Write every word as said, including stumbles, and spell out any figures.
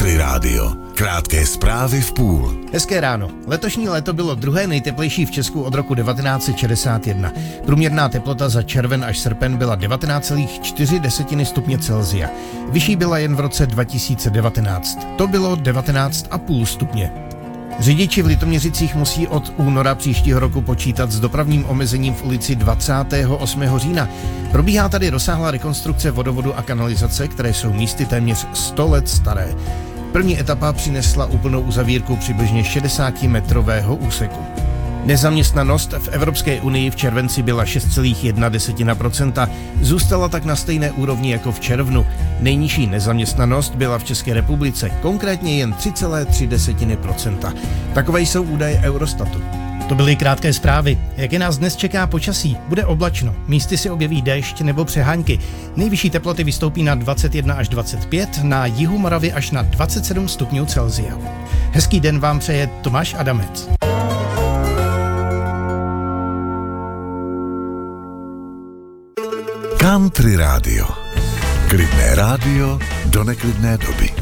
Country Rádio. Krátké zprávy v půl. Hezké ráno. Letošní léto bylo druhé nejteplejší v Česku od roku devatenáct set šedesát jedna. Průměrná teplota za červen až srpen byla devatenáct celá čtyři stupně Celsia. Vyšší byla jen v roce dva tisíce devatenáct. To bylo devatenáct celá pět stupně. Řidiči v Litoměřicích musí od února příštího roku počítat s dopravním omezením v ulici dvacátého osmého října. Probíhá tady rozsáhlá rekonstrukce vodovodu a kanalizace, které jsou místy téměř sto let staré. První etapa přinesla úplnou uzavírku přibližně šedesátimetrového úseku. Nezaměstnanost v Evropské unii v červenci byla šest celá jedna procenta, zůstala tak na stejné úrovni jako v červnu. Nejnižší nezaměstnanost byla v České republice, konkrétně jen tři celá tři procenta. Takové jsou údaje Eurostatu. To byly krátké zprávy. Jak je nás dnes čeká počasí? Bude oblačno, místy si objeví déšť nebo přehánky. Nejvyšší teploty vystoupí na dvacet jedna až dvacet pět, na jihu Moravy až na dvacet sedm stupňů Celsia. Hezký den vám přeje Tomáš Adamec. Country Rádio. Klidné rádio do neklidné doby.